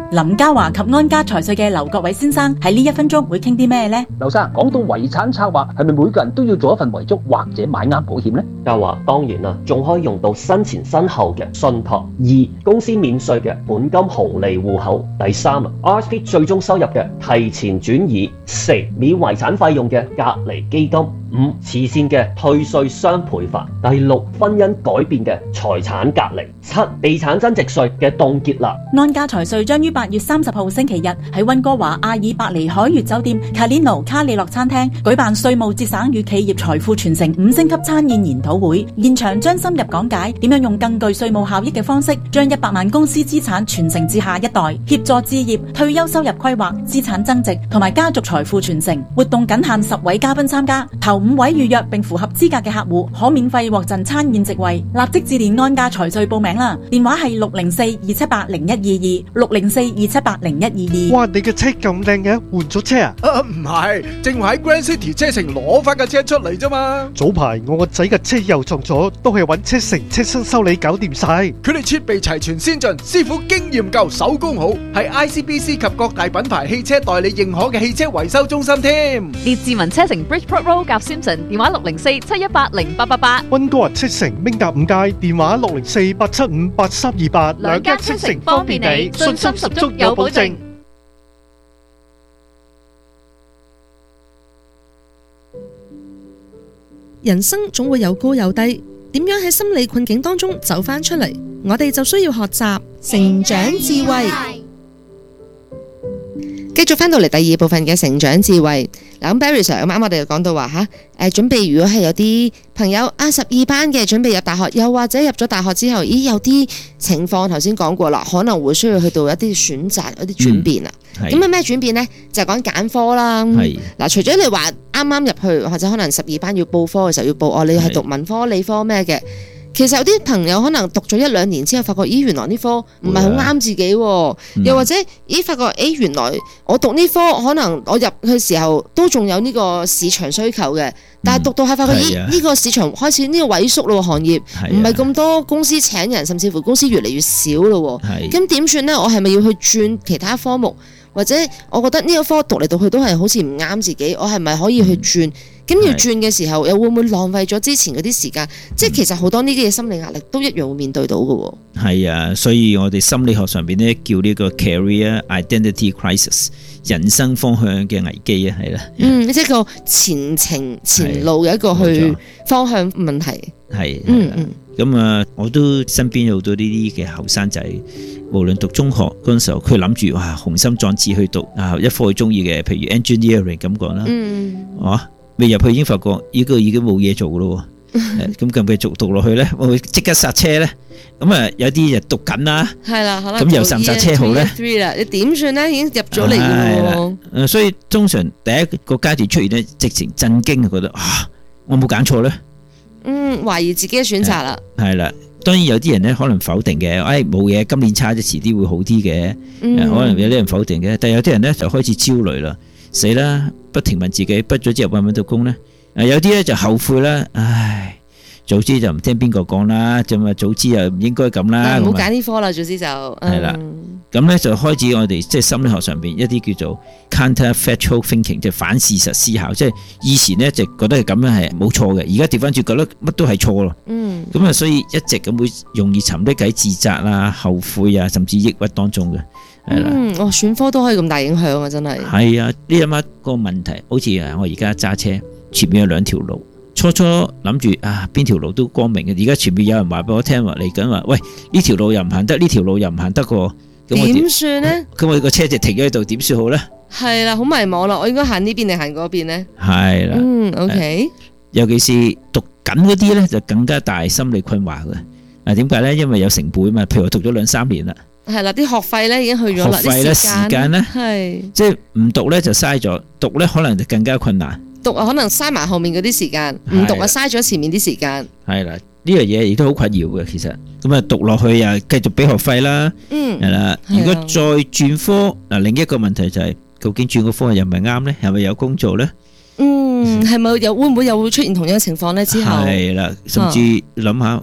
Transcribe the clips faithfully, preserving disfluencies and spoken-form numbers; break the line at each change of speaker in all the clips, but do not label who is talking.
林嘉華及安家財稅嘅劉國偉先生喺呢一分鐘會傾啲咩呢？
劉生，講到遺產策劃，係咪每個人都要做一份遺囑或者買啱保險呢？
嘉華當然啦，仲可以用到生前身後嘅信託。二、公司免稅嘅本金紅利戶口。第三啊 ，R S P 最終收入嘅提前轉移。四、免遺產費用嘅隔離基金。五、慈善嘅退稅雙倍法。第六、婚姻改變嘅財產隔離。七、地產增值稅嘅凍結啦。
安家財稅將於八月三十號星期日喺溫哥華阿爾伯尼海悅酒店 Calino 卡里諾餐廳舉辦稅務節省與企業財富傳承五星級餐宴研討會，現場將深入講解點樣用更具稅務效益嘅方式，將一百萬公司資產傳承至下一代，協助置業、退休收入規劃、資產增值同埋家族財富傳承。活動僅限十位嘉賓參加，頭五位預約並符合資格嘅客戶可免費獲贈餐宴席位。立即致電安家財稅報名啦，電話係六零四二七八零一二二六零四二七八零一二二。
哇，你嘅車咁靚嘅，換咗車啊？
啊，唔係，正話喺 Grand City 車城攞翻架車出嚟啫嘛。
早排我個仔嘅車又撞咗，都係揾車城車身修理搞掂晒。
佢哋設備齊全先進，師傅經驗夠，手工好，係 I C B C 及各大品牌汽車代理認可嘅汽車維修中心添。
列治文車城 Bridgeport Road 夾 Simpson， 電話六零四七一八零八八八。
溫哥華車城明達五街，電話六零四八七五八三二八。
兩間車城方便你，信心十足有保證。
人生總會有高有低，點樣喺心理困境當中走返出嚟？我哋就需要學習成長智慧。繼續翻到嚟第二部分嘅成長智慧。嗱，咁 Barry Sir 啱啱我哋就講到話吓，誒，準備如果係有啲朋友啊十二班嘅準備入大學，又或者入咗大學之後，咦有啲情況頭先講過啦，可能會需要去到一啲選擇一啲轉變啦。咁啊咩轉變呢？就係講揀科啦。嗱，除咗你話啱啱入去或者可能十二班要報科嘅時候要報哦，你係讀文科、理科咩嘅？其實有啲朋友可能讀咗一兩年之後，發覺咦原來呢科唔係好啱自己，嗯、又或者咦發覺誒原來我讀呢科可能我入去時候都仲有呢個市場需求嘅，但係讀到係發覺咦呢、呢個市場開始呢個萎縮咯，行業唔係咁多公司請人，甚至乎公司越嚟越少咯。咁點算呢？我係咪要去轉其他科目？或者我覺得呢個科讀嚟讀去都係好似唔啱自己，我係咪可以去轉？咁、嗯、要轉嘅時候，又會唔會浪費咗之前嗰啲時間？嗯、即係其實好多呢啲嘅心理壓力都一樣會面對到嘅。
係啊，所以我哋心理學上邊咧叫呢個 career identity crisis， 人生方向嘅危機啊，係啦。嗯，
即係個前程前路嘅一個去方向問題。
係，嗯嗯。咁啊，我都身邊有好多呢啲嘅後生仔，無論讀中學嗰陣時候，佢諗住哇雄心壯志去讀啊一科佢中意嘅，譬如 engineering 咁講啦，嗯，啊未入去已經發覺呢個已經冇嘢做咯，咁繼唔繼續讀落去咧？會唔會即刻剎車咧？咁啊有啲就讀緊啦，係啦，咁又剎唔剎車好咧？
你點算咧？已經入咗嚟嘅喎，
所以通常第一個階段出現咧，直情震驚，覺得啊我冇揀錯咧。
嗯，懷疑自己嘅選擇啦。
係啦，當然有啲人咧可能否定嘅，誒冇嘢，今年差咗，遲啲會好啲嘅。嗯、可能有啲人否定嘅，但係有啲人咧就開始焦慮啦，死啦，不停問自己，畢咗之後搵唔搵到工咧？誒，有啲咧就後悔啦，唉，早知就唔聽邊個講啦，就咪早知又唔應該咁啦。唔好揀
呢科啦，早知就係
啦。咁咧就開始我哋即係心理學上邊一啲叫做 counterfactual thinking， 即係反事實思考。即係以前咧就覺得係咁樣係冇錯嘅，而家調翻轉覺得乜都係錯咯。嗯，咁啊，所以一直咁會容易沉溺喺自責啊、後悔啊，甚至抑鬱當中嘅。
嗯，哦，選科都可以咁大影響啊，真係。
係啊，呢諗下個問題，好似啊，我而家揸車，前面有兩條路。初初諗住啊，邊條路都光明嘅，而家前面有人話俾我聽話嚟緊話，喂，呢條路又唔行得，呢條路又唔行得個。
點算呢？
咁我個車就停咗喺度，點算好呢？
係啦，好迷茫啦，我應該行呢邊定行嗰邊呢？
係啦，
嗯 ，OK。
尤其是讀緊嗰啲呢，就更加大心理困惑嘅。啊，點解呢？因為有成本嘛，譬如我讀咗兩三年啦，
係啦，啲學費呢已經去咗啦，
學費呢時間呢，係即係唔讀呢就嘥咗，讀呢可能就更加困難。
讀啊，可能嘥埋後面嗰啲時間；唔讀啊，嘥咗前面啲時間。
係啦。呢樣嘢亦都好困擾嘅，其實咁啊讀落去啊，繼續俾學費啦，嗯，係啦。如果再轉科嗱，另一個問題就係，究竟轉個科又唔係啱咧？係咪有工做咧？
嗯，係咪又會唔會又會出現同樣嘅情況咧？之後係
啦，甚至諗下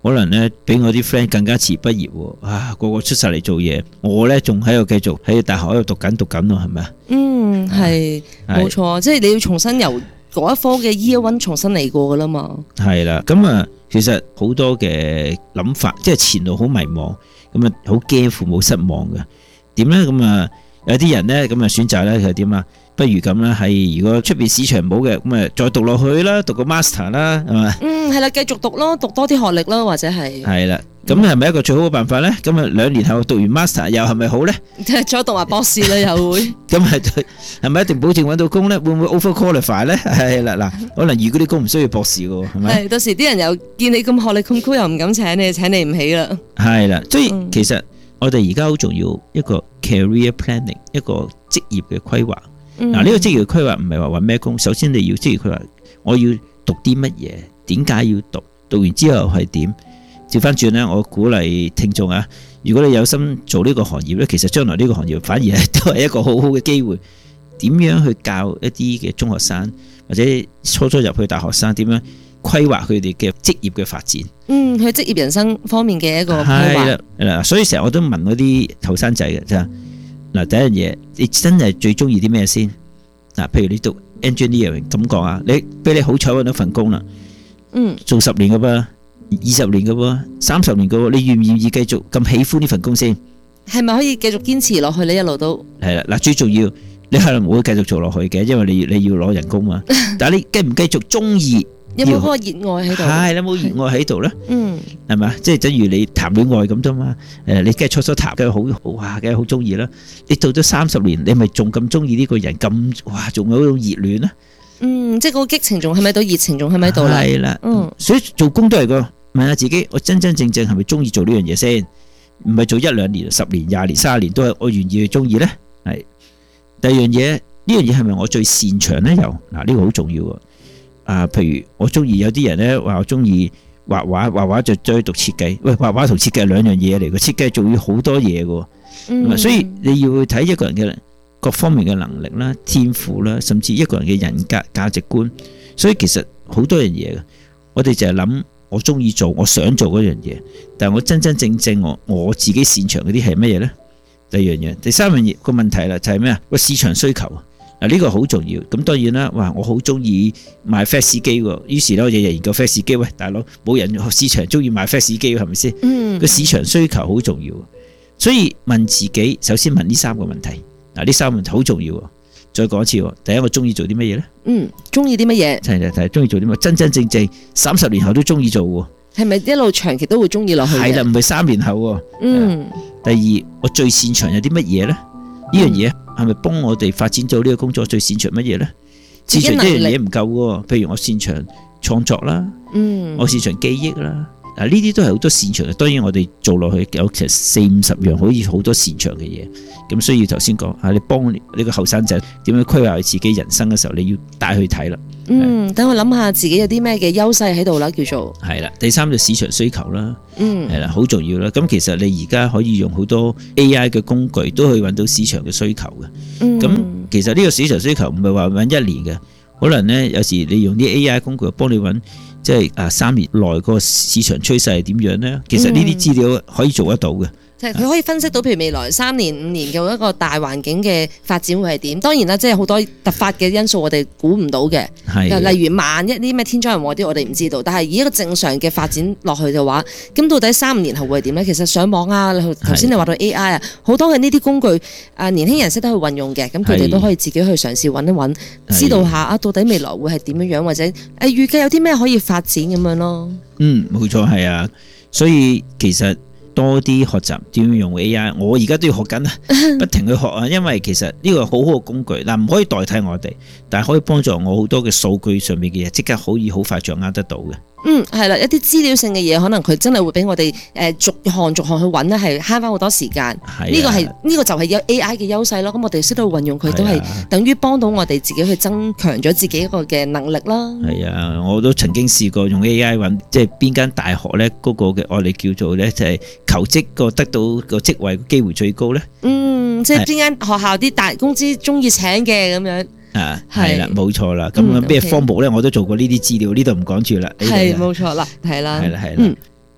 可能咧比我啲 friend 更加遲畢業喎，啊個個出晒嚟做嘢，我咧仲喺度繼續喺大學喺度讀緊讀緊咯，係咪啊？
嗯，係冇錯，即係你要重新由嗰一科嘅 year one 重新嚟過噶啦嘛。係
啦，咁啊，其實好多嘅諗法，即係前路好迷茫，咁啊好驚父母失望嘅。點咧？咁啊有啲人咧咁啊選擇咧佢係點啊？不如咁啦，係如果出邊市場冇嘅，咁啊再讀落去啦，讀個 master 啦，係嘛？
嗯，係啦，繼續讀咯，讀多啲學歷啦，或者係係
啦。咁係咪一個最好嘅辦法咧？咁啊兩年後讀完 master 又係咪好咧？
再讀埋博士啦，又會。
咁係係咪一定保證揾到工咧？會唔會 over qualify 咧？係啦，嗱，可能如果啲工唔需要博士嘅，係咪？
係到時啲人又見你咁學歷咁高，又唔敢請你，請你唔起啦。
係啦，所以其實我哋而家好重要一個 career planning， 一個職業嘅規劃。嗱、嗯，呢、這個職業規劃唔係話揾咩工，首先你要職業規劃，我要讀啲乜嘢，點解要讀，讀完之後係點？調翻轉咧，我鼓勵聽眾啊，如果你有心做呢個行業咧，其實將來呢個行業反而係都係一個好好嘅機會。點樣去教一啲嘅中學生或者初初入去大學生，點樣規劃佢哋嘅職業嘅發展？嗯，佢職業人生方面嘅一個規劃。係啦，係啦，所以成日我都問嗰啲後生仔嘅啫。嗱，第一樣嘢，你真係最中意啲咩先？嗱，譬如你讀 engineering 咁講啊，你俾你好彩揾到份工啦，嗯，做十年嘅噃，二十年嘅噃，三十年嘅喎，你願唔願意繼續咁喜歡呢份工先？係咪可以繼續堅持落去呢？一路都係啦，嗱，最重要，你可能唔會繼續做落去嘅，因為你你要攞人工嘛。但係你繼唔繼續中意？有冇嗰個熱愛喺度？係，你有冇熱愛喺度咧？嗯，係咪？即係等於你談戀愛咁啫嘛。誒，你梗係初初談嘅好，哇，梗係好中意啦。你到咗三十年，你咪仲咁中意呢個人咁，哇，仲有嗰種熱戀咧？嗯，即係嗰個激情仲喺咪度，熱情仲喺咪度啦？係啦，嗯，所以做工都係個問下自己，我真真正正係咪中意做呢樣嘢先？唔係做一兩年、十年、廿年、三十年都係我願意去中意咧。係第二樣嘢，呢樣嘢係咪我最擅長咧？又嗱，呢個好重要喎。啊，譬如我中意有啲人咧話我中意畫畫，畫畫就再讀設計。喂，畫畫同設計係兩樣嘢嚟嘅，設計仲要好多嘢嘅。嗯，所以你要去睇一個人嘅各方面嘅能力啦、天賦啦，甚至一個人嘅人格價值觀。所以其實好多樣嘢嘅，我哋就係諗我中意做，我想做嗰樣嘢，但係我真真正正我我自己擅長嗰啲係乜嘢咧？第二樣嘢，第三樣嘢個問題啦，就係咩啊？個市場需求。嗱，呢個好重要，咁當然啦，哇！我好中意買 fax 機喎，於是咧我日日研究 fax 機。喂，大佬，冇人市場中意買 fax 機係咪先？嗯，個市場需求好重要，所以問自己，首先問呢三個問題。嗱，呢三個問題好重要。再講一次，第一，我中意做啲乜嘢咧？嗯，中意啲乜嘢？係係係，中意做啲乜？真真正正三十年後都中意做喎。係咪一路長期都會中意落去？係啦，唔係三年後喎。嗯。第二，我最擅長有啲乜嘢咧？呢樣嘢係咪幫我哋發展到呢個工作最擅長乜嘢咧？擅長呢樣嘢唔夠喎，譬如我擅長創作啦，嗯，我擅長記憶啦，嗱，呢啲都係好多擅長嘅。當然我哋做落去有其實四五十樣，可以好多擅長嘅嘢。咁所以頭先講啊，你幫呢個後生仔點樣規劃自己人生嘅時候，你要帶去睇啦。嗯，等我諗下自己有啲咩嘅優勢喺度啦，叫做係啦。第三就市場需求啦，嗯，係啦，好重要啦。咁其實你而家可以用好多 A I 嘅工具，都可以揾到市場嘅需求嘅。嗯，咁其實呢個市場需求唔係話揾一年嘅，可能咧有時你用啲 A I 工具幫你揾，即係啊三年內個市場趨勢係點樣咧？其實呢啲資料可以做得到嘅。佢可以分析到，譬如未來三年、五年嘅一個大環境嘅發展會係點？當然啦，即係好多突發嘅因素，我哋估唔到嘅。係，例如萬一啲咩天災人禍啲，我哋唔知道。但係以一個正常嘅發展落去嘅話，咁到底三五年後會係點咧？其實上網啊，頭先你話到 A I 啊，好多嘅呢啲工具啊，年輕人識得去運用嘅，咁佢哋都可以自己去嘗試揾一揾，知道下啊，到底未來會係點樣樣，或者誒預計有啲咩可以發展咁樣咯。嗯，冇錯，係啊，所以其實。多啲學習點樣用 A I， 我而家都要學緊啊，不停去學啊，因為其實呢個好好嘅工具，嗱唔可以代替我哋，但係可以幫助我好多嘅數據上面嘅嘢，即刻可以好快掌握得到嘅。嗯，係啦，一啲資料性嘅嘢，可能佢真係會俾我哋誒逐項逐項去揾咧，係慳翻好多時間。呢個係呢個就係有 A I 嘅優勢咯。咁我哋識到運用佢，都係等於幫到我哋自己去增強咗自己一個嘅能力啦。係啊，我都曾經試過用 A I 揾，即係邊間大學咧嗰個嘅我哋叫做咧就係求職個得到個職位機會最高咧。嗯，即係邊間學校啲大公司中意請嘅咁樣。啊，係啦，冇錯啦。咁咩科目咧，我都做過呢啲資料，呢度唔講住啦。係冇錯啦，係啦，係啦，係啦。咁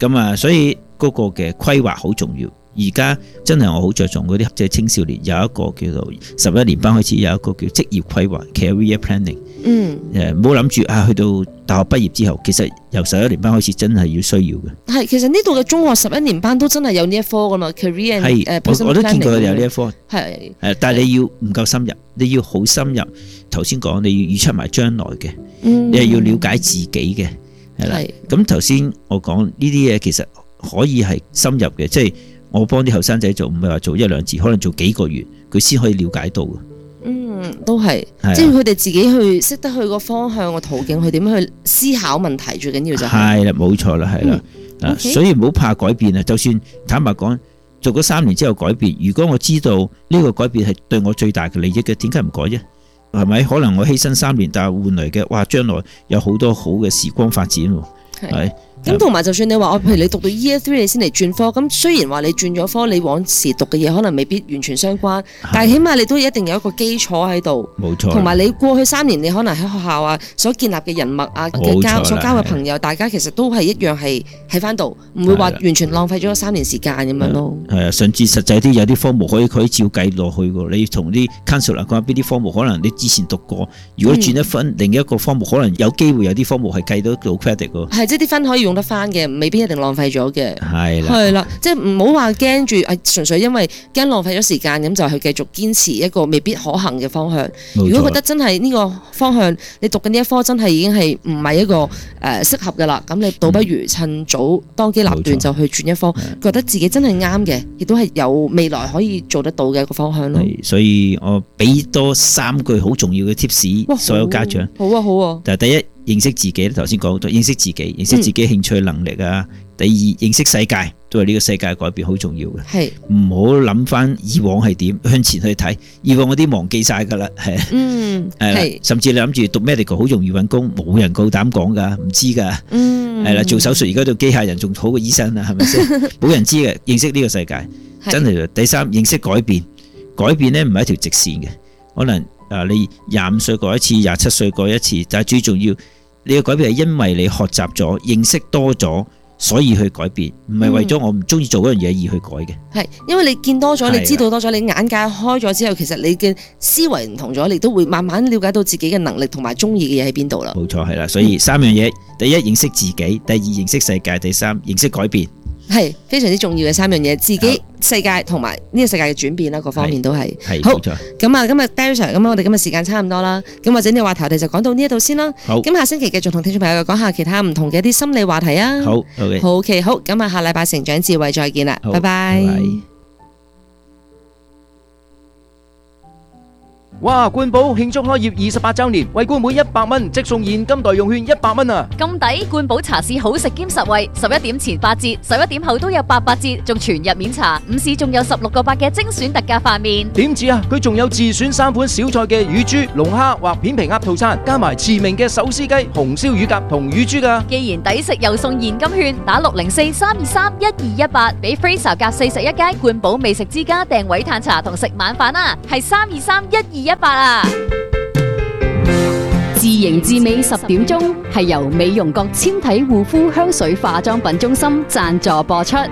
咁啊，所以嗰個嘅規劃好重要。而家真係我好着重嗰啲即係青少年有一個叫做十一年班開始有一個叫職業規劃 career planning。嗯，誒唔好諗住啊，去到大學畢業之後，其實由十一年班開始真係要需要嘅。
係，其實呢度嘅中學十一年班都真係有呢一科噶嘛 ，career
係、呃、我, 我都見過有呢一科。
係
誒，但係你要唔夠深入，你要好深入。頭先講你要預測埋將來嘅、嗯，你係要了解自己嘅，係啦。咁頭先我講呢啲嘢其實可以係深入嘅，即係我幫啲後生仔做，唔係話做一兩次，可能做幾個月，佢先可以了解到嘅。嗯，
都係，即係佢哋自己去識得去個方向個途徑，去點樣去思考問題，最緊要就係。係啦，冇錯啦，係啦、嗯 okay。所以唔好怕改變啊！就算坦白講，做咗三年之後改變，如果我知道呢個改變係對我最大嘅利益嘅，點解唔改啫？係咪？可能我犧牲三年，但係換嚟嘅，哇！將來有好多好嘅時光發展喎。係。咁同埋就算你話我，譬如你讀到 Year Three 你先嚟轉科，咁雖然話你轉咗科，你往時讀嘅嘢可能未必完全相關，但係起碼你都一定有一個基礎喺度。冇錯。同埋你過去三年你可能喺學校啊所建立嘅人脈啊嘅交所交嘅朋友，大家其實都係一樣係喺翻度，唔會話完全浪費咗三年時間咁樣咯。係啊，甚至實際啲有啲科目可以可以照計落去喎。你同啲 counselor 講邊啲科目可能你之前讀過，如果轉一分、嗯、另一個科目，可能有機會有啲科目係計到到 credit 喎。係，即係啲分可以用得翻嘅，未必一定浪費咗嘅。係啦，係啦，即係唔好話驚住，誒，純粹因為驚浪費咗時間，咁就去繼續堅持一個未必可行嘅方向。如果覺得真係呢個方向，你讀緊呢一科真係已經係唔係一個誒適合嘅啦，咁你倒不如趁早當機立斷就去轉一科，覺得自己真係啱嘅，亦都係有未來可以做得到嘅一個方向咯。所以我俾多三句好重要嘅 tips，所有家長。好啊，好啊。但係第一。認識自己，頭先講到認識自己，認識自己興趣能力啊、嗯。第二，認識世界，都係呢個世界改變好重要嘅。係唔好諗翻以往係點，向前去睇。以往嗰啲忘記晒噶啦，係。嗯，係。甚至你諗住讀 medical 好容易揾工，冇人夠膽講噶，唔知噶。嗯，係啦，做手術而家做機械人仲好過醫生啦，係咪先？冇人知嘅，認識呢個世界真係。第三，認識改變，改變咧唔係一條直線嘅，可能啊你廿五歲改一次，廿七歲改一次，但係最重要。你嘅改變係因為你學習咗、認識多咗，所以去改變，唔係為咗我唔中意做嗰樣嘢而去改嘅。係，因為你見多咗，你知道多咗，你眼界開咗之後，其實你嘅思維唔同咗，你都會慢慢了解到自己嘅能力同埋中意嘅嘢喺邊度啦。冇錯，係啦，所以三樣嘢：第一認識自己，第二認識世界，第三認識改變。係非常之重要嘅三樣嘢，自己、世界同埋呢個世界嘅轉變啦，各方面都係。係好。咁啊，今日 Barry Sir，咁我哋今日時間差唔多啦，咁或者呢個話題我哋就講到呢一度先啦。好。咁下星期繼續同聽眾朋友講下其他唔同嘅一啲心理話題啊。好。Okay. 好嘅。好。咁啊，下禮拜成長智慧再見啦，拜拜。拜拜。
哇！冠寶慶祝開業二十八週年，為冠每一百蚊即送現金代用券一百蚊啊！
咁抵！冠寶茶市好食兼實惠，十一點前八折，十一點後都有八八折，仲全日免茶。午市仲有十六個八嘅精選特價飯麵。點止啊！佢仲有自選三款小菜嘅乳豬、龍蝦或片皮鴨套餐，加埋馳名嘅手撕雞、紅燒乳鴿同乳豬噶。既然抵食又送現金券，打六零四三二三一二一八，俾 Fraser 夾四十一街冠寶美食之家訂位嘆茶同食晚飯啊！係三二三一二一八啊！
自營自美十點鐘係由美容閣纖體護膚香水化妝品中心贊助播出。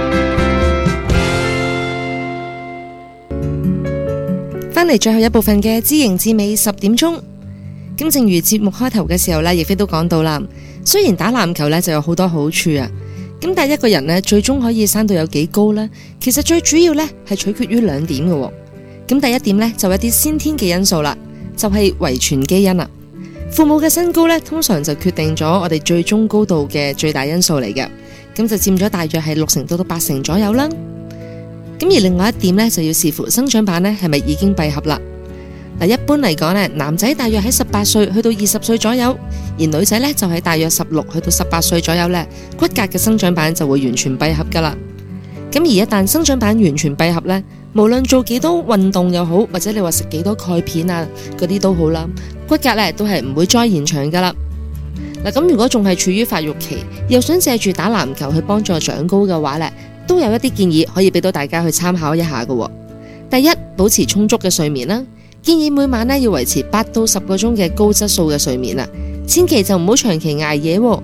翻嚟最後一部分嘅自營自美十點鐘，咁正如節目開頭嘅時候呢，亦菲都講到啦。雖然打籃球呢就有好多好處啊，咁但係一個人呢最終可以生到有幾高呢？其實最主要呢係取決於兩點嘅。咁第一點呢，就一啲先天嘅因素啦，就係遺傳基因啦。父母嘅身高呢，通常就決定咗我哋最終高度嘅最大因素嚟嘅，咁就佔咗大約係六成到到八成左右啦。咁而另外一點呢，就要視乎生長板呢係咪已經閉合啦。嗱，一般嚟講呢，男仔大約喺十八歲去到二十歲左右，而女仔呢，就喺大約十六去到十八歲左右呢，骨骼嘅生長板就會完全閉合噶啦。咁而一旦生長板完全閉合呢，無論做幾多運動又好，或者你話食幾多鈣片啊嗰啲都好啦，骨骼咧都係唔會再延長噶啦。嗱，咁如果仲係處於發育期，又想借住打籃球去幫助長高嘅話咧，都有一啲建議可以俾到大家去參考一下噶。第一，保持充足嘅睡眠啦，建議每晚咧要維持八到十個鐘嘅高質素嘅睡眠啦，千祈就唔好長期捱夜。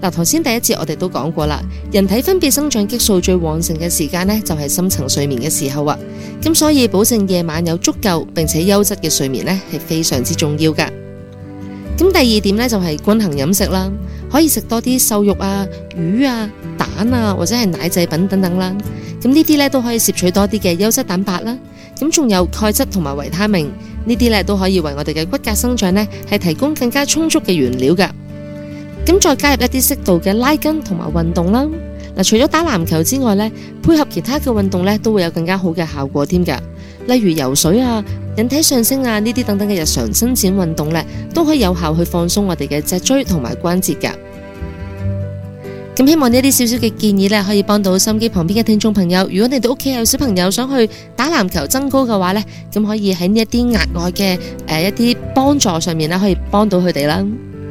嗱，頭先第一節我哋都講過啦，人體分泌生長激素最旺盛嘅時間呢，就係深層睡眠嘅時候啊。咁所以保證夜晚有足夠並且優質嘅睡眠呢，係非常之重要噶。咁第二點呢，就係均衡飲食啦，可以食多啲瘦肉啊、魚啊、蛋啊或者係奶製品等等啦。咁呢啲呢，都可以攝取多啲嘅優質蛋白啦。咁仲有鈣質同埋維他命呢啲呢，都可以為我哋嘅骨骼生長呢，係提供更加充足嘅原料噶。咁再加入一啲適度嘅拉筋同埋運動啦。嗱，除咗打籃球之外呢，配合其他嘅運動呢，都會有更加好嘅效果添㗎。例如游水啊、引體上升啊呢啲等等嘅日常伸展運動呢，都可以有效去放鬆我哋嘅脊椎同埋關節㗎。咁希望呢啲少少嘅建議呢，可以幫到收音機旁邊嘅聽眾朋友。如果你哋屋企有小朋友想去打籃球增高嘅話呢，咁可以喺呢一啲額外嘅誒、呃、一啲幫助上面呢，可以幫到佢哋啦。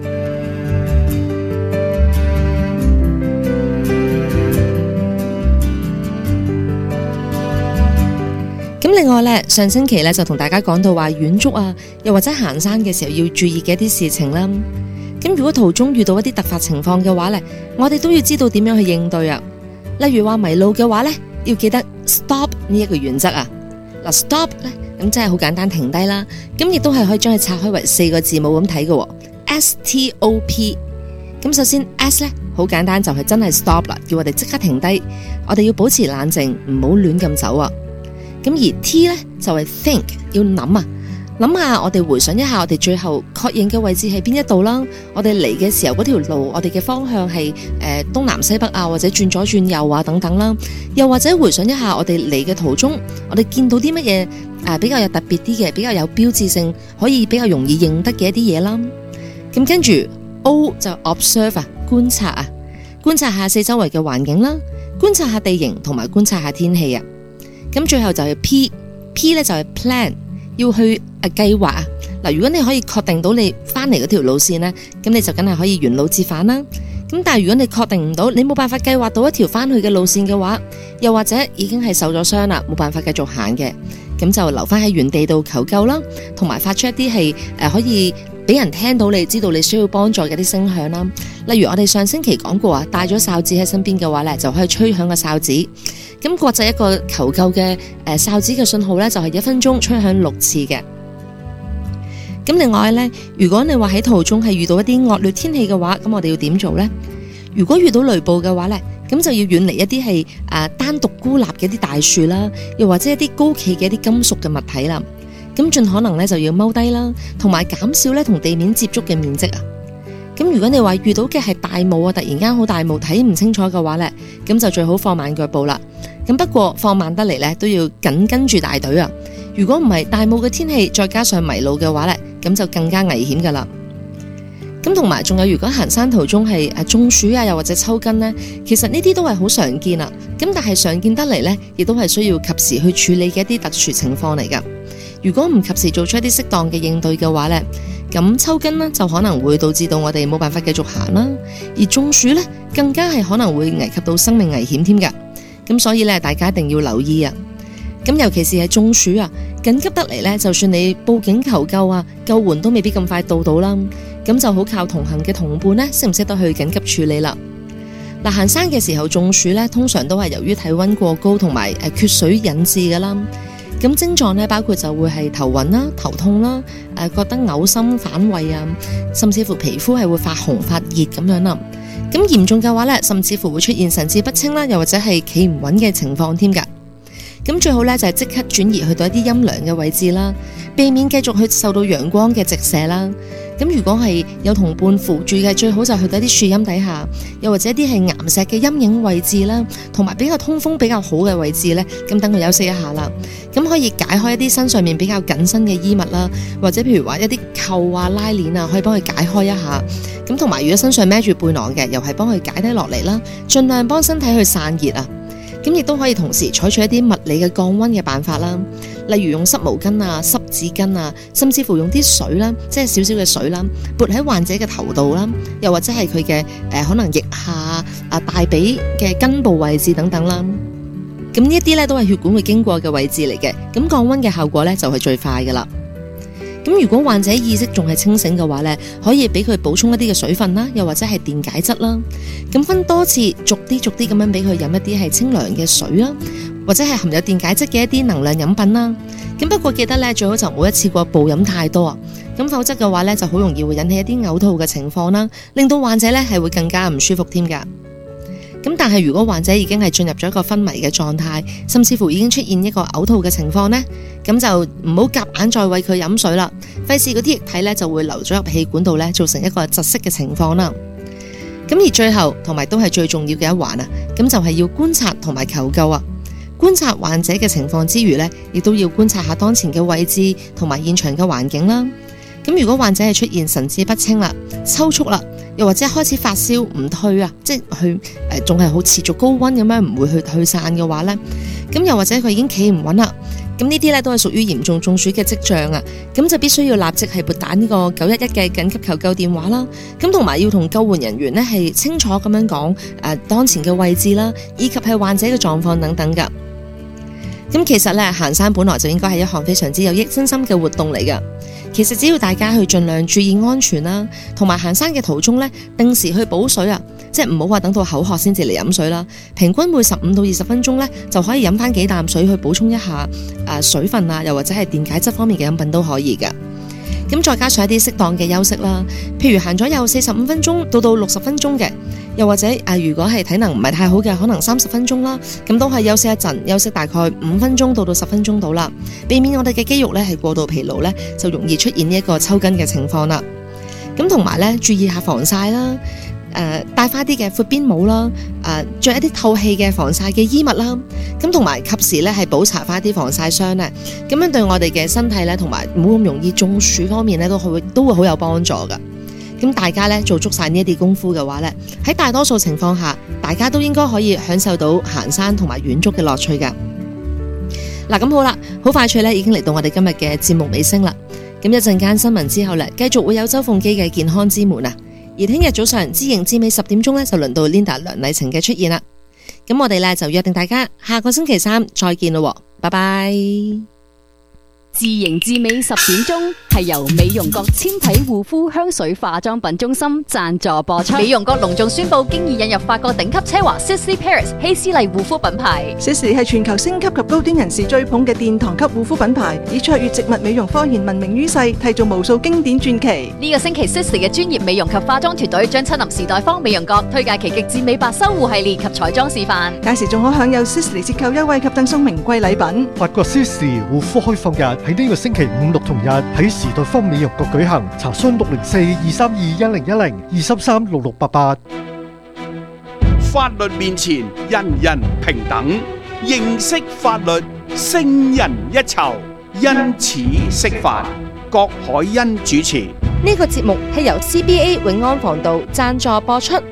咁另外咧，上星期咧就同大家講到話遠足啊，又或者行山嘅時候要注意嘅一啲事情啦。咁如果途中遇到一啲突發情況嘅話咧，我哋都要知道點樣去應對啊。例如話迷路嘅話咧，要記得 stop 呢一個原則啊。嗱 stop 咧，咁真係好簡單停低啦。咁亦都係可以將佢拆開為四個字母咁睇嘅 ，S T O P。咁首先 S 咧好簡單，就係真係 stop 啦，叫我哋即刻停低，我哋要保持冷靜，唔好亂咁走啊。咁而 T 呢，就係 think， 要諗啊，諗下我哋回想一下我哋最後確認嘅位置係邊一度啦，我哋嚟嘅時候嗰條路我哋嘅方向係誒、呃、東南西北啊，或者轉左轉右啊等等啦，又或者回想一下我哋嚟嘅途中我哋見到啲乜嘢誒比較有特別啲嘅，比較有標誌性，可以比較容易認得嘅一啲嘢啦。咁跟住 O 就 observe 啊，觀察啊，觀察下四周圍嘅環境啦，觀察下地形同埋觀察下天氣啊。咁最後就係 P，P 咧就係 plan， 要去誒計劃啊。嗱，如果你可以確定到你翻嚟嗰條路線呢，咁你就梗係可以原路折返啦。咁但係如果你確定唔到，你冇辦法計劃到一條翻去嘅路線嘅話，又或者已經係受咗傷啦，冇辦法繼續行嘅，咁就留翻喺原地度求救啦，同埋發出一啲係誒可以俾人聽到你知道你需要幫助嘅啲聲響啦。例如我哋上星期講過啊，帶咗哨子喺身邊嘅話呢，就可以吹響個哨子。咁國際一個求救嘅誒哨子嘅信號呢，就係一分鐘吹響六次嘅。咁另外呢，如果你話喺途中係遇到一啲惡劣天氣嘅話，咁我哋要點做呢？如果遇到雷暴嘅話呢，咁就要遠離一啲係誒單獨孤立嘅一啲大樹啦，又或者一啲高企嘅一啲金屬嘅物體啦。咁盡可能呢，就要踎低啦，同埋減少呢同地面接觸嘅面積啊。咁如果你話遇到嘅係大霧啊，突然間好大霧睇唔清楚嘅話呢，咁就最好放慢腳步啦。咁不過放慢得嚟呢，都要緊跟住大隊啊。如果唔係大霧嘅天氣，再加上迷路嘅話呢，咁就更加危險噶啦。咁同埋仲有，如果行山途中係誒中暑啊，又或者抽筋呢，其實呢啲都係好常見啊。咁但係常見得嚟呢，亦都係需要及時去處理嘅一啲特殊情況嚟噶。如果唔及時做出一啲適當嘅應對嘅話呢，咁抽筋呢就可能會導致到我哋冇辦法繼續行啦，而中暑呢更加係可能會危及到生命危險添㗎。咁所以呢，大家一定要留意啊。咁尤其是係中暑啊，緊急得嚟呢，就算你報警求救啊，救援都未必咁快到到啦。咁就好靠同行嘅同伴呢，識唔識得去緊急處理啦。嗱，行山嘅時候中暑呢，通常都係由於體溫過高同埋誒缺水引致㗎啦。咁症狀咧，包括就會係頭暈啦、頭痛啦、誒覺得嘔心反胃啊，甚至乎皮膚係會發紅發熱咁樣啦。咁嚴重嘅話咧，甚至乎會出現神志不清啦，又或者係企唔穩嘅情況添㗎。咁最好咧就係即刻轉移去到一啲陰涼嘅位置啦，避免繼續去受到陽光嘅直射啦。咁如果係有同伴扶住嘅，最好就去到一啲樹蔭底下，又或者一啲係岩石嘅陰影位置啦，同埋比較通風比較好嘅位置咧，咁等佢休息一下啦。咁可以解開一啲身上面比較緊身嘅衣物啦，或者譬如話一啲扣啊、拉鏈啊，可以幫佢解開一下。咁同埋如果身上孭住背囊嘅，又係幫佢解低落嚟啦，盡量幫身體去散熱啊。咁亦都可以同時採取一啲物理嘅降溫嘅辦法啦，例如用濕毛巾啊、濕紙巾啊，甚至乎用啲水啦，即係少少嘅水啦，撥喺患者嘅頭度啦，又或者係佢嘅誒可能腋下啊、大髀嘅根部位置等等啦。咁呢一啲咧都係血管會經過嘅位置嚟嘅，咁降溫嘅效果咧就係最快噶啦。 咁如果患者意識仲係清醒嘅話呢，可以俾佢補充一啲嘅水分啦，又或者係電解質啦。咁分多次，逐啲逐啲咁樣俾佢飲一啲係清涼嘅水啦，或者係含有電解質嘅一啲能量飲品啦。咁不過記得呢，最好就唔好一次過暴飲太多啊，咁否則嘅話呢，就好容易會引起一啲嘔吐嘅情況啦，令到患者呢係會更加唔舒服添㗎。咁但係如果患者已經係進入咗一個昏迷嘅狀態，甚至乎已經出現一個嘔吐嘅情況呢，咁就唔好夾硬再餵佢飲水啦，費事嗰啲液體呢就會流咗入氣管度呢，造成一個窒息嘅情況啦。咁而最後同埋都係最重要嘅一環啊，咁就係要觀察同埋求救啊。觀察患者嘅情況之餘呢，亦都要觀察下當前嘅位置同埋現場嘅環境啦。咁如果患者係出現神志不清啦、抽搐啦，又或者開始發燒唔退啊，即係佢誒仲係好持續高溫咁樣唔會去退散嘅話呢，咁又或者佢已經企唔穩啦，咁呢啲咧都係屬於嚴重中暑嘅跡象啊，咁就必須要立即係撥打呢個九一一嘅緊急求救電話啦，咁同埋要同救援人員呢係清楚咁樣講誒當前嘅位置啦，以及係患者嘅狀況等等噶。咁其實咧行山本來就應該係一項非常之有益身心嘅活動嚟噶。其實只要大家去盡量注意安全啦，同埋行山嘅途中咧，定時去補水啊，即係唔好話等到口渴先至嚟飲水啦。平均每十五到二十分鐘咧，就可以飲翻幾啖水去補充一下誒、呃、水分啊，又或者係電解質方面嘅飲品都可以嘅。咁再加上一啲適當嘅休息啦，譬如行咗有四十五分鐘到到六十分鐘嘅，又或者誒、呃、如果係體能唔係太好嘅，可能三十分鐘啦，咁都係休息一陣，休息大概五分鐘到到十分鐘到啦，避免我哋嘅肌肉咧係過度疲勞咧，就容易出現呢一個抽筋嘅情況啦。咁同埋咧，注意下防曬啦。誒、呃，戴翻啲嘅闊邊帽啦，誒、呃，着一啲透氣嘅防曬嘅衣物啦，咁同埋及時咧係補搽翻啲防曬霜咧，咁樣對我哋嘅身體咧，同埋唔好咁容易中暑方面咧，都會都會好有幫助噶。咁大家咧做足晒呢一啲功夫嘅話咧，喺大多數情況下，大家都應該可以享受到行山同埋遠足嘅樂趣噶。嗱，咁好啦，好快脆咧，已經嚟到我哋今日嘅節目尾聲啦。咁一陣間新聞之後咧，繼續會有周鳳基嘅健康之門啊。而聽日早上知認知美十點鐘咧，就輪到 Linda 梁麗晴嘅出現啦。咁我哋咧就約定大家下個星期三再見咯，拜拜。
自營至美十點鐘係由美容閣纖體護膚香水化妝品中心贊助播出。
美容閣隆重宣布，經已引入法國頂級奢華 Sisley Paris 希斯麗護膚品牌。
Sisley 係全球星級及高端人士追捧嘅殿堂級護膚品牌，以卓越植物美容科研聞名於世，締造無數經典傳奇。
呢個星期 Sisley 嘅專業美容及化妝團隊將親臨時代坊美容閣，推介其極致美白修護系列及彩妝示範。
屆時仲可享有 Sisley 折扣優惠及贈送名貴禮品。
法國 Sisley 護膚開放日喺呢個星期五六同日喺時代坊美容閣舉行，查詢六零四二三二一零一零二三三六六八八。
法律面前人人平等，認識法律勝人一籌，因此釋法。郭海欣主持。
呢個節目係由 C B A 永安防盜贊助播出。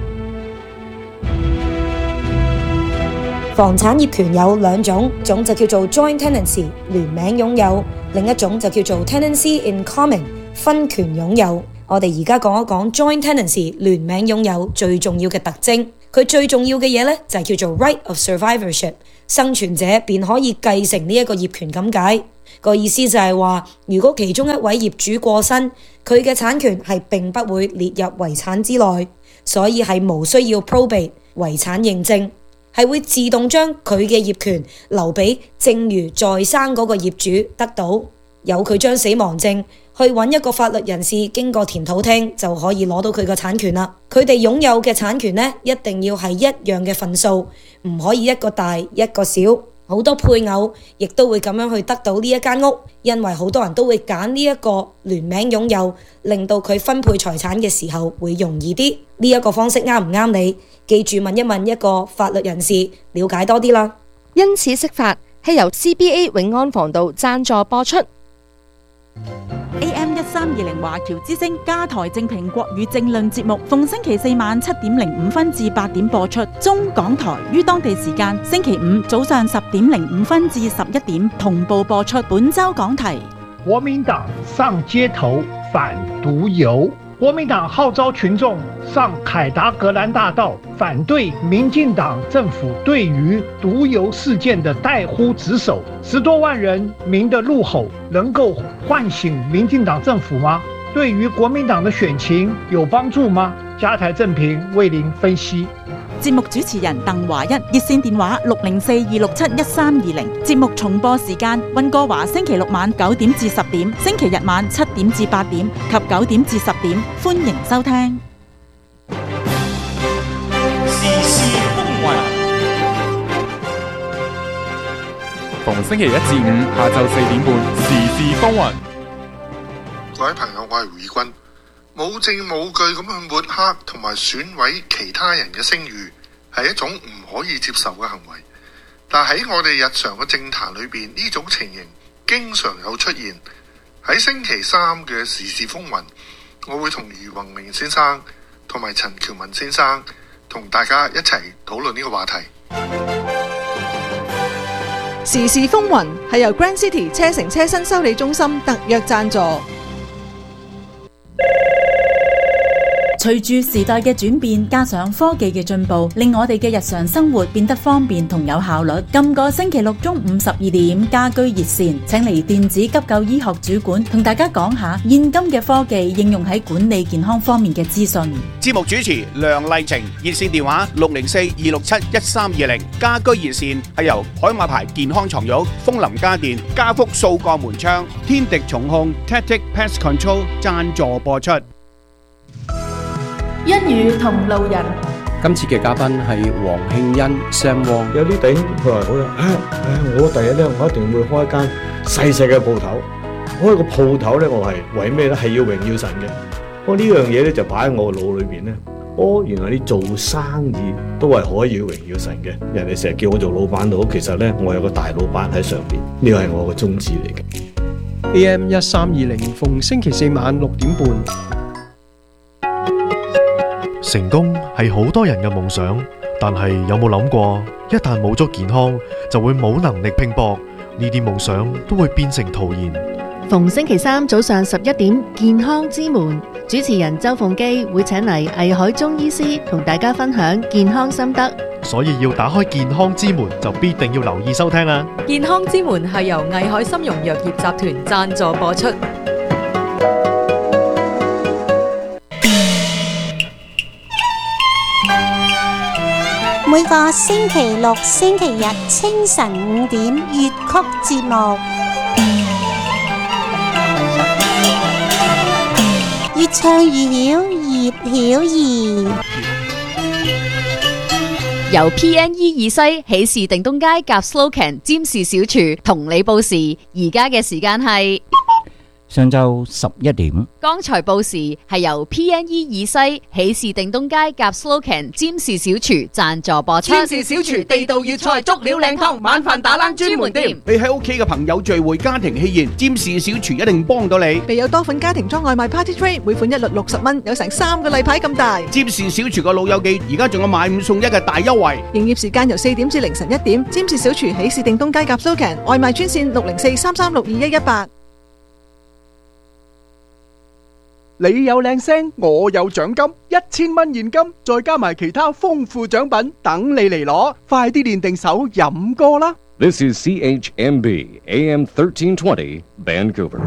房產業權有兩種，種就叫做 joint tenancy 聯名擁有，另一種就叫做 tenancy in common 分權擁有。我哋而家講一講 joint tenancy 聯名擁有最重要嘅特徵。佢最重要嘅嘢呢，就係叫做 right of survivorship， 生存者便可以繼承呢一個業權咁解。個意思就係話，如果其中一位業主過身，佢嘅產權係並不會列入遺產之內，所以係無需要 probate 遺產認證。係會自動將佢嘅業權留俾剩餘在生嗰個業主得到，由佢將死亡證去揾一個法律人士經過田土廳就可以攞到佢個產權啦。佢哋擁有嘅產權呢，一定要係一樣嘅份數，唔可以一個大一個小。好多配偶亦都會咁樣去得到呢一間屋，因為好多人都會揀呢一個聯名擁有，令到佢分配財產嘅時候會容易啲。呢一個方式啱唔啱你？記住問一問一個法律人士，了解多啲啦。
因此釋法係由 C B A 永安防盜贊助播出。
A M 一三二零華僑之聲加台正評國語政論節目，逢星期四晚七點零五分至八點播出。中港台於當地時間星期五早上十點零五分至十一點同步播出。本周講題：
國民黨上街頭反毒油， 国民党号召群众上凯达格兰大道，反对民进党政府对于毒油事件的怠忽职守。十多万人民的怒吼，能够唤醒民进党政府吗？对于国民党的選情有幫助嗎？加台正評為您分析。
節目主持人鄧華一，熱線電話六零四二六七一三二零。節目重播時間：溫哥華星期六晚九點至十點，星期日晚七點至八點及九點至十點。歡迎收聽。
時事風雲，逢星期一至五下晝四點半，時事風雲。
各位朋友，我係胡義軍。冇證冇據咁去抹黑同埋損毀其他人嘅聲譽，係一種唔可以接受嘅行為。但喺我哋日常嘅政壇裏邊，呢種情形經常有出現。喺星期三嘅時事風雲，我會同余宏明先生同埋陳喬文先生同大家一齊討論呢個話題。
時事風雲係由 Grand City 車城車身修理中心特約贊助。
隨住時代嘅轉變，加上科技嘅進步，令我哋嘅日常生活變得方便同有效率。今個星期六中午十二點，家居熱線請嚟電子急救醫學主管同大家講下現今嘅科技應用喺管理健康方面嘅資訊。
節目主持梁麗晴，熱線電話六零四二六七一三二零。家居熱線係由海馬牌健康床褥、風林家電、家福數個門窗、天敵重控、Tactic Pest Control 贊助播出。
一語同路人，
今次嘅嘉賓係黃慶恩 Sam Wong。
有啲弟兄佢話好啦，唉唉，我第日咧，我一定會開一間細細嘅鋪頭。開個鋪頭咧，我係為咩咧？係要榮耀神嘅。我呢樣嘢咧就擺喺我腦裏邊咧。哦，原來你做生意都係可以榮耀神嘅。人哋成日叫我做老闆佬，其實咧我有個大老闆喺上邊，呢個係我嘅宗旨嚟嘅。
A M 一三二零，逢星期四晚六點半。
成功係好多人嘅夢想，但係有冇諗過，一旦冇咗健康，就會冇能力拼搏，呢啲夢想都會變成徒然。
逢星期三早上十一點，健康之門，主持人周鳳基會請嚟魏海中醫師同大家分享健康心得。
所以要打開健康之門，就必定要留意收聽啦。
健康之門係由魏海參茸藥業集團贊助播出。
每個星期六、星期日清晨五點粵曲節目，越唱越曉，葉曉儀。
由 P N E 二西喜事定東街夾 Slocan 占士小廚同你報時，而家嘅時間係
上晝十一點。
剛才報時係由 P N E 二西喜事定東街夾 Slocan 占士小廚贊助播出。
占士小廚地道粵菜足料靚湯，晚飯打冷專門店。
你喺屋企嘅朋友聚會、家庭喜宴，占士小廚一定幫到你。
備有多款家庭裝外賣 Party Tray， 每款一律六十蚊，有成三個例牌咁大。
占士小廚個老友記而家仲有買五送一嘅大優惠。
營業時間由四點至凌晨一點。占士小廚喜事定東街夾 Slocan 外賣專線六零四三三六二一一八。
你有靚聲，我有獎金，一千蚊現金，再加埋其他豐富獎品，等你嚟攞，快啲練定手飲歌啦！
This is C H M B A M thirteen twenty Vancouver。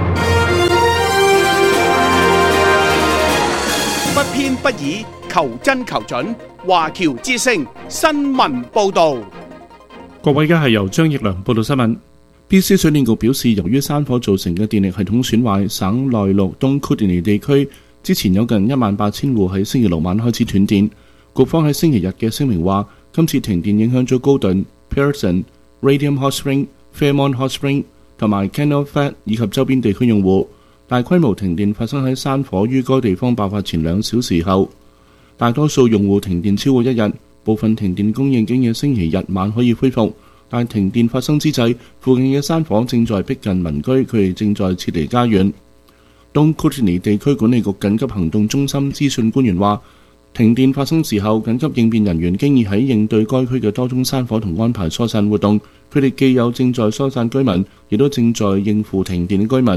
不偏不倚，求真求準，華僑之聲新聞報導。
各位，而家係由張奕良報道新聞。B C 水電局表示，由於山火造成嘅電力系統損壞，省內陸東 Kootenay 地區之前有近一萬八千戶喺星期六晚開始斷電。局方喺星期日嘅聲明話，今次停電影響咗高頓、Pearson、Radium Hot Spring、Fairmont Hot Spring 同埋 Canal Flat 以及周邊地區用戶。大規模停電發生喺山火於該地方爆發前兩小時後，大多數用戶停電超過一日，部分停電供應經嘅星期日晚可以恢復。但停電發生之際，附近嘅山火正在逼近民居，佢哋正在撤離家園。東 Kootenay 地區管理局緊急行動中心資訊官員話，停電發生時候，緊急應變人員經已喺應對該區嘅多宗山火同安排疏散活動。佢哋既有正在疏散居民，亦都正在應付停電嘅居民。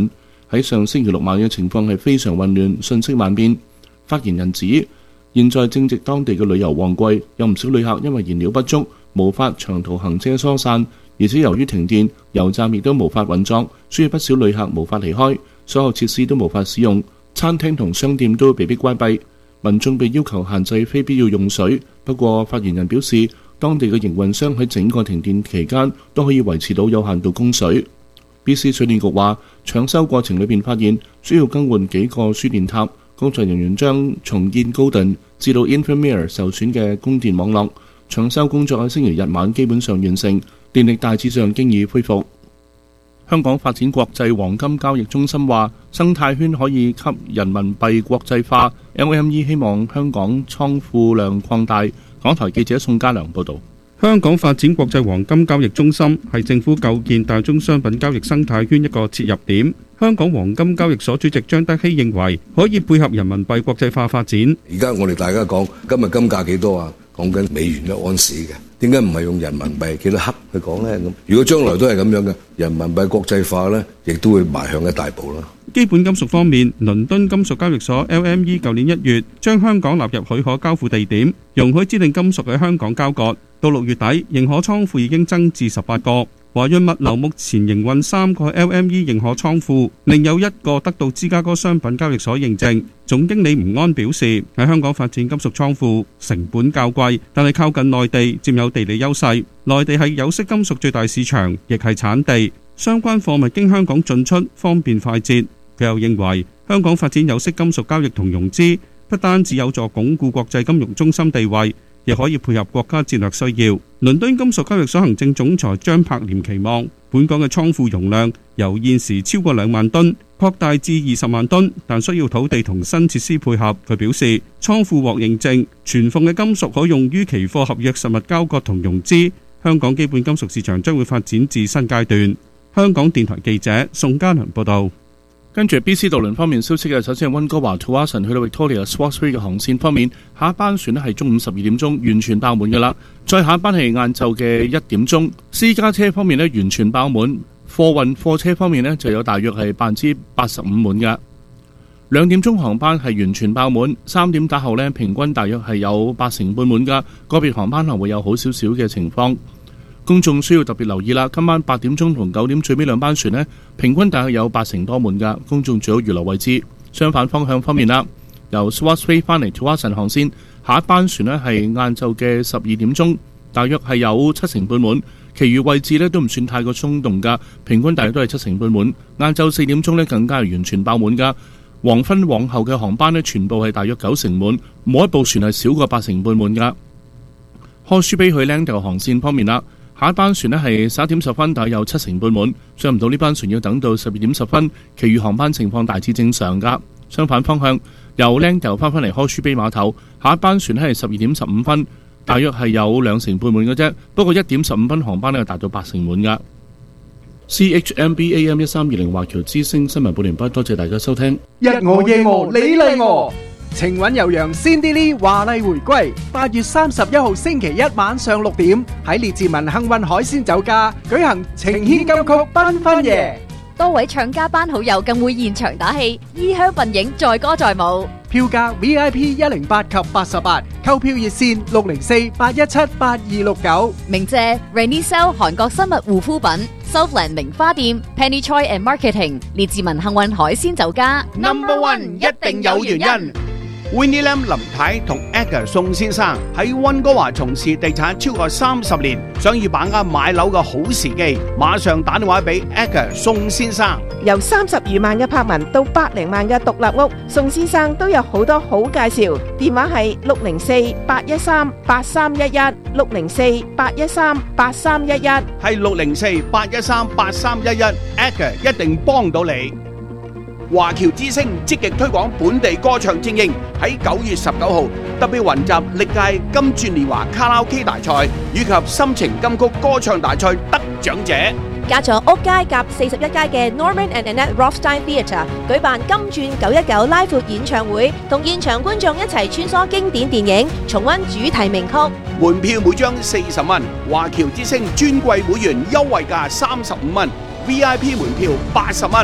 喺上星期六晚嘅情況係非常混亂，信息萬變。發言人指，現在正值當地嘅旅遊旺季，有唔少旅客因為燃料不足，無法長途行車疏散，而且由於停電，油站亦都無法運作，所以不少旅客無法離開，所有設施都無法使用，餐廳同商店都被迫關閉，民眾被要求限制非必要用水。不過發言人表示，當地嘅營運商喺整個停電期間都可以維持到有限度供水。B C 水電局話，搶修過程裏邊發現需要更換幾個輸電塔，工作人員將重建高頓至到 Infirmere 受損嘅供電網絡。搶修工作喺星期日晚基本上完成，電力大致上經已恢復。香港發展國際黃金交易中心話，生態圈可以給人民幣國際化。L M E 希望香港倉庫量擴大。港台記者宋家良報導。
香港發展國際黃金交易中心係政府構建大宗商品交易生態圈一個切入點。香港黃金交易所主席張德熙認為，可以配合人民幣國際化發展。
而家我哋大家講今日金價幾多啊？講緊美元一盎司嘅，點解唔係用人民幣幾多克去講呢？咁如果將來都係咁樣嘅，人民幣國際化呢，亦都會邁向一大步啦。
基本金屬方面，倫敦金屬交易所 L M E 舊年一月將香港納入許可交付地點，容許指定金屬喺香港交割。到六月底，認可倉庫已經增至十八個。華潤物流目前營運三個 L M E 認可倉庫，另有一個得到芝加哥商品交易所認證。總經理吳安表示，喺香港發展金屬倉庫成本較貴，但係靠近內地，佔有地理優勢。內地係有色金屬最大市場，亦係產地，相關貨物經香港進出方便快捷。佢又認為，香港發展有色金屬交易同融資，不單只有助鞏固國際金融中心地位，亦可以配合國家戰略需要。倫敦金屬交易所行政總裁張柏廉期望本港嘅倉庫容量由現時超過兩萬噸擴大至二十萬噸，但需要土地同新設施配合。佢表示，倉庫獲認證，存放嘅金屬可用於期貨合約實物交割同融資。香港基本金屬市場將會發展至新階段。香港電台記者宋家良報道。
跟住 B C 渡輪方面消息嘅，首先係溫哥華 Tsawwassen 去到 Victoria Swartz 嘅航線方面，下一班船咧係中午十二點鐘完全爆滿嘅啦。再下一班係晏晝嘅一點鐘。私家車方面咧完全爆滿，貨運貨車方面咧就有大約係百分之八十五滿嘅。兩點鐘航班係完全爆滿，三點打後咧平均大約係有八成半滿㗎，個別航班可能會有好少少嘅情況。公眾需要特別留意啦，今晚八點鐘同九點最尾兩班船呢，平均大概有八成多滿㗎，公眾最好預留位置。相反方向方面啦，由 Swartz Bay 翻嚟 Tsawwassen 航線，下一班船呢係晏晝嘅十二點鐘，大約係有七成半滿，其餘位置呢都唔算太過鬆動㗎，平均大約都係七成半滿。晏晝四點鐘呢更加係完全爆滿㗎，黃昏往後嘅航班呢全部係大約九成滿，冇一部船係少過八成半滿㗎。Horseshoe Bay 去 Langdale 航線方面啦，下一班船呢係十一點十分，大約有七成半滿，上唔到呢班船要等到十二點十分，其餘航班情況大致正常㗎。相反方向，由 Langdale 翻返嚟 Horseshoe Bay 碼頭，下一班船呢係十二點十五分，大約係有兩成半滿嘅啫，不過一點十五分航班呢達到八成滿㗎。C H M B A M 一三二零華僑之聲新聞報完畢，多謝大家收聽。
日我夜我你嚟我，情韻悠揚 Cindy Lee 華麗回歸，八月三十一號星期一晚上六點喺列治文幸運海鮮酒家舉行情牽金曲繽紛夜，
多位唱家班好友更會現場打氣，衣香鬢影，載歌載舞。
票價 V I P 一零八及八十八，購票熱線六零四八一七八二六九。
鳴謝 Renisel 韓國生物護膚品、Southland 名花店、Penny Choi and Marketing、列治文幸運海鮮酒家。
Number One 一定有原因。Winnie Lam 林太同 Edgar 宋先生喺溫哥華從事地產超過三十年，想要把握買樓嘅好時機，馬上打電話俾 Edgar 宋先生。
由三十餘萬嘅柏文到百零萬嘅獨立屋，宋先生都有好多好介紹。電話係六零四八一三八三一一，六零四八一三八三一一，
係六零四八一三八三一一 ，Edgar 一定幫到你。華僑之聲積極推廣本地歌唱精英，喺九月十九號特別雲集歷屆金鑽年華卡拉 OK 大賽以及心情金曲歌唱大賽得獎者。
加咗屋街夾四十一街嘅 Norman and Annette Rothstein Theatre 舉辦金鑽九一九拉闊演唱會，同現場觀眾一齊穿梭經典電影，重溫主題名曲。
門票每張四十蚊，華僑之聲尊貴會員優惠價三十五蚊 ，V I P 門票八十蚊。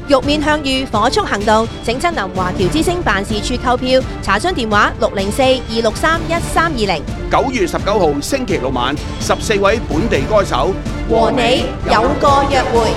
玉面向御火速行動，請親臨華僑之星辦事處購票，查詢電話六零四二六三一三二零。
九月十九號星期六晚，十四位本地歌手
和你有個約會。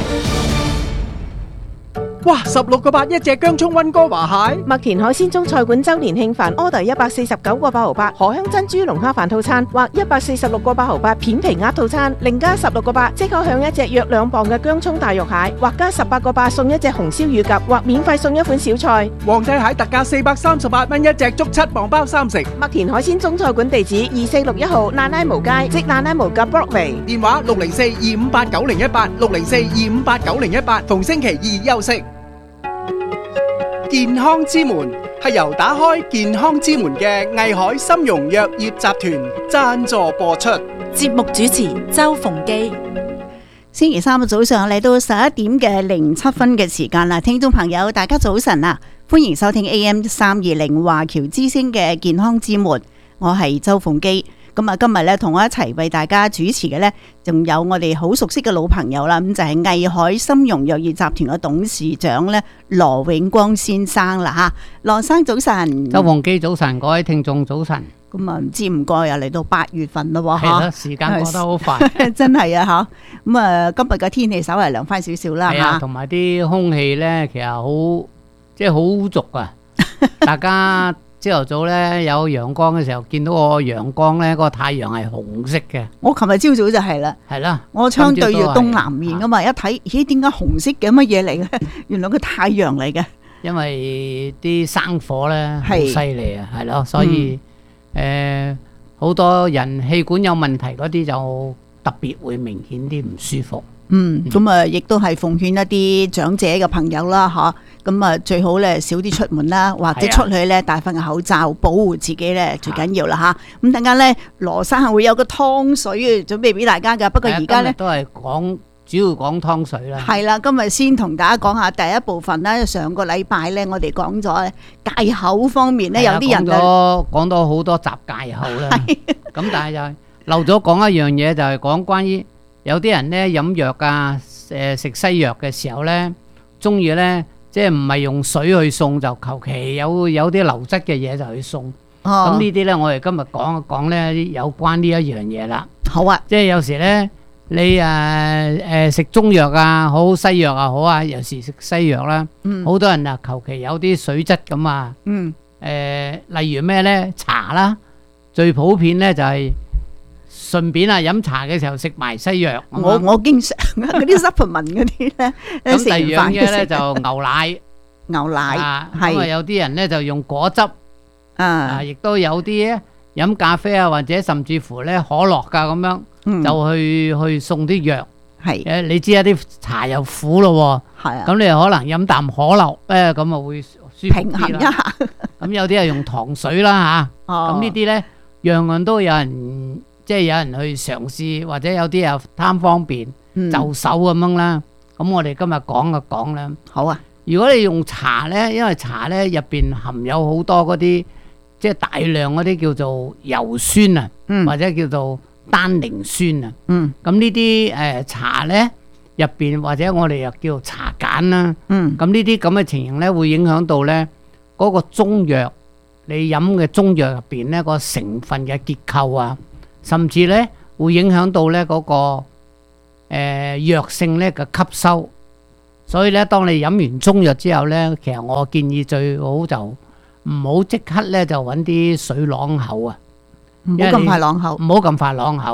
哇！十六個八一隻姜葱溫哥華蟹，
麥田海鮮中菜館周年慶飯 order 一百四十九個八毫八，荷香珍珠龍蝦飯套餐或一百四十六個八毫八片皮鴨套餐，另加十六個八即可享一隻約兩磅嘅姜葱大肉蟹，或加十八個八送一隻紅燒乳鴿，或免費送一款小菜。
皇帝蟹特價四百三十八蚊一隻，足七磅包三食。
麥田海鮮中菜館地址二四六一號蘭拉無街，即蘭拉無夾 Broadway，
電話六零四二五八九零一八，六零四二五八九零一八，逢星期二休息。健康之門係由打開健康之門嘅藝海參茸藥業集團贊助播出。
節目主持周鳳基。
星期三嘅早上嚟到十一點嘅零七分嘅時間啦，聽眾朋友大家早晨啊，歡迎收聽 A M 三二零華僑之聲嘅健康之門，我係周鳳基。咁啊，今日咧同我一齊為大家主持嘅咧，仲有我哋好熟悉嘅老朋友啦，咁就係藝海參茸藥業集團嘅董事長咧羅永光先生啦吓。羅生早晨，
周鳳基早晨，各位聽眾早晨。
咁啊，唔知唔覺又嚟到八月份咯喎，
係啦，時間過得好快，
真係啊吓。咁啊，今日嘅天氣稍為涼翻少少啦吓，
同埋啲空氣咧，其實好即係好污濁啊，大家。朝頭早咧有陽光嘅時候，見到個陽光咧，個太陽係紅色嘅。
我琴日朝早就係啦，
係啦，
我窗對住東南面噶嘛，一睇，咦，點解紅色嘅乜嘢嚟嘅？原來個太陽嚟嘅。
因為啲生火咧好犀利啊，係咯，所以誒好多人氣管有問題嗰啲就特別會明顯啲唔舒服。
嗯，咁啊，亦都係奉勸一啲長者嘅朋友啦，吓，咁啊，最好咧少啲出門啦，或者出去咧戴翻個口罩，保護自己咧最緊要啦，吓。咁等間咧，羅生會有個湯水準備俾大家噶，不過而家咧
都係講主要講湯水啦。
係啦，今日先同大家講下第一部分啦。上個禮拜咧，我哋講咗戒口方面咧，有啲人
講講到好多集戒口啦。咁但係就漏咗講一樣嘢，就係講關於。有啲人咧飲藥啊，誒食西藥嘅時候咧，中意咧即係唔係用水去送，就求其有有啲流質嘅嘢就去送。咁、哦、呢啲咧，我哋今日講一講咧有關呢一樣嘢啦。
好啊，
即係有時咧，你誒誒食中藥啊，好西藥啊，好啊，有時食西藥啦，好、嗯、多人啊求其有啲水質咁啊。嗯。誒、呃，例如咩咧？茶啦，最普遍咧就係、是。順便啊，飲茶嘅時候食埋西藥。
我我經常嗰啲 supplement 嗰啲咧，
咁第二樣嘢咧就牛奶，
牛奶
係咁啊，有啲人咧就用果汁啊，亦都有啲飲咖啡啊，或者甚至乎咧可樂噶咁樣，就去去送啲藥。係誒，你知啊，啲茶又苦咯，係啊，咁你可能飲啖可樂咧，咁啊會舒服啲啦。咁有啲係用糖水啦吓，咁呢啲咧樣樣都有人。即係有人去嘗試，或者有啲又貪方便、嗯、就手咁樣啦。咁我哋今日講就講啦。
好啊！
如果你用茶呢，因為茶呢入邊含有好多嗰啲，即係大量嗰啲叫做油酸啊，嗯、或者叫做單寧酸啊。嗯。咁呢啲誒茶呢入邊，或者我哋又叫茶鹼啦。嗯。咁呢啲咁嘅情形呢，會影響到呢嗰、嗰個中藥，你飲嘅中藥入邊呢個成分嘅結構啊。甚至咧會影響到咧嗰個誒藥性咧嘅吸收，所以咧當你飲完中藥之後咧，其實我建議最好就唔好即刻咧就揾啲水啷口啊，
唔好咁快啷口，
唔好咁快啷口。